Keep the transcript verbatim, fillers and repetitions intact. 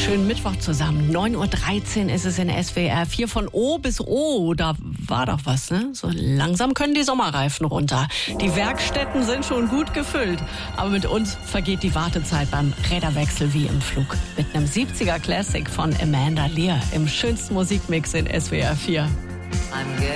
Schönen Mittwoch zusammen. neun Uhr dreizehn ist es in S W R vier. Von O bis O, da war doch was, ne? So langsam können die Sommerreifen runter. Die Werkstätten sind schon gut gefüllt. Aber mit uns vergeht die Wartezeit beim Räderwechsel wie im Flug. Mit einem siebziger Classic von Amanda Lear im schönsten Musikmix in S W R vier.